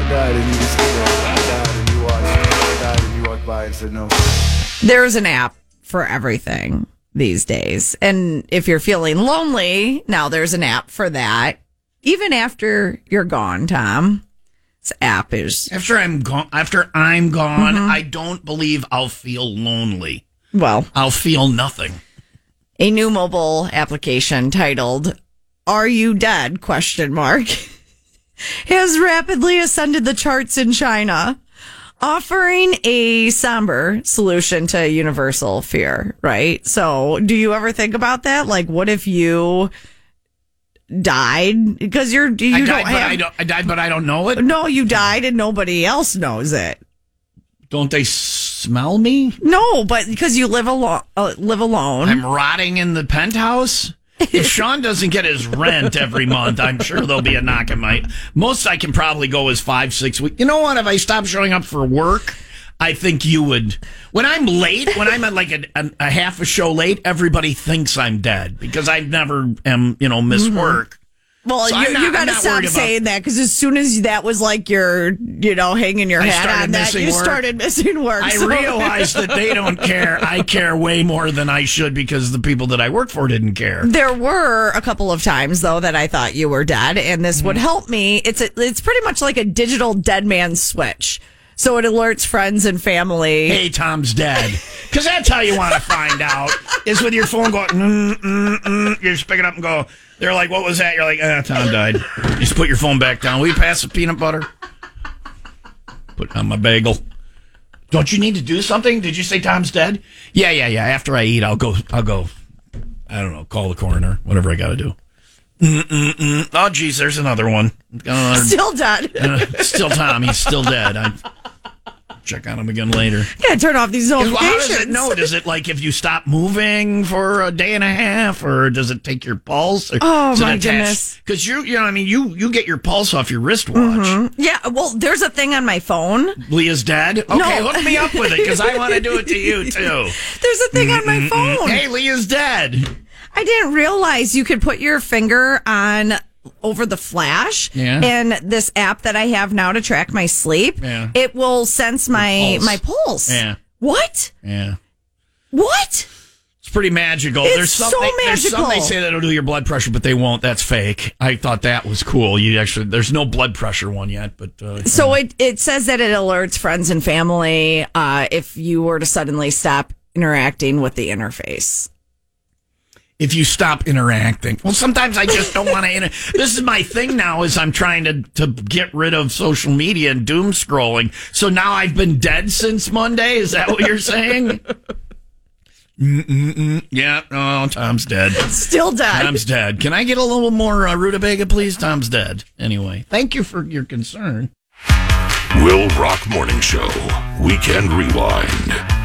died, and you just stood there. I died, and you watched. I died, and you walked by and said no. There's an app for everything these days. And if you're feeling lonely, now there's an app for that. Even after you're gone, Tom, this app is... After I'm gone, I don't believe I'll feel lonely. Well, I'll feel nothing. A new mobile application titled "Are You Dead?" has rapidly ascended the charts in China, offering a somber solution to universal fear, right? So do you ever think about that? Like, what if you died? Because I died, but I don't know it? No, you died and nobody else knows it. Don't they smell me? No, but because you live alone. I'm rotting in the penthouse? If Sean doesn't get his rent every month, I'm sure there'll be a knock at my... Most I can probably go is 5-6 weeks. You know what? If I stop showing up for work, I think you would... When I'm late, when I'm at like a half a show late, everybody thinks I'm dead because I never miss work. Well, So you got to stop saying that, because as soon as that was like your, hanging your hat on that, you started missing work. I realized that they don't care. I care way more than I should because the people that I work for didn't care. There were a couple of times, though, that I thought you were dead, and this would help me. It's pretty much like a digital dead man switch. So it alerts friends and family. Hey, Tom's dead. Because that's how you want to find out, is with your phone going, You just pick it up and go. They're like, what was that? You're like, Tom died. You just put your phone back down. Will you pass the peanut butter? Put it on my bagel. Don't you need to do something? Did you say Tom's dead? Yeah. After I eat, I'll go. I don't know, call the coroner, whatever I got to do. Oh, geez, there's another one. Still dead. Still Tom. He's still dead. Check on him again later. Gotta turn off these notifications. How does it know? Does it like if you stop moving for a day and a half, or does it take your pulse? Oh my goodness! Because you get your pulse off your wristwatch. Mm-hmm. Yeah. Well, there's a thing on my phone. Leah's dead. Okay, hook me up with it because I want to do it to you too. There's a thing on my phone. Hey, Leah's dead. I didn't realize you could put your finger on over the flash, and this app that I have now to track my sleep, it will sense my pulse. Yeah. What? Yeah. What? It's pretty magical. It's so magical. There's some they say that'll do your blood pressure, but they won't. That's fake. I thought that was cool. There's no blood pressure one yet, but so it says that it alerts friends and family if you were to suddenly stop interacting with the interface. If you stop interacting. Well, sometimes I just don't want to This is my thing now, is I'm trying to get rid of social media and doom scrolling. So now I've been dead since Monday? Is that what you're saying? Yeah, Tom's dead. Still dead. Tom's dead. Can I get a little more rutabaga, please? Tom's dead. Anyway, thank you for your concern. Will Rock Morning Show. Weekend Rewind.